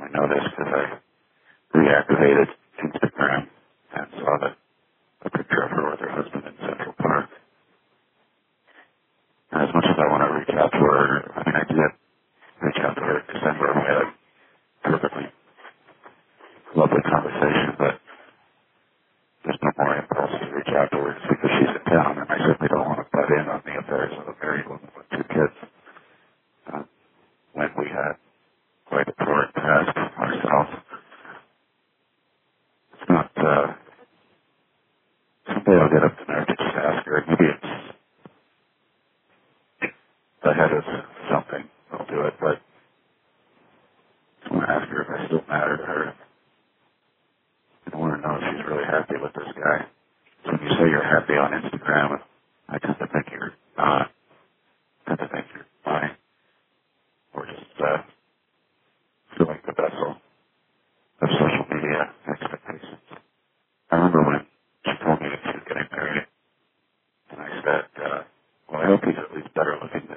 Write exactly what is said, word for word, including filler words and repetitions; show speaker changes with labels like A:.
A: know this because I reactivated Instagram and saw that a picture of her with her husband in Central Park. And as much as I want to reach out to her, I mean, I did reach out to her in December and we had a perfectly lovely conversation, but there's no more impulse to reach out to her because she's in town, and I certainly don't want to butt in on the affairs of a married woman with two kids uh, when we had quite a torrid past ourselves. It's not, uh, someday I'll get up the nerve to just ask her. Maybe it's ahead of something. I'll do it, but I just want to ask her if I still matter to her. I want to know if she's really happy with this guy. So when you say you're happy on Instagram, I tend to think you're not. I tend to think you're fine. Or just uh, filling the vessel of social media expectations. I remember when she told me that she was getting married, and I said, uh, well, I hope he's at least better looking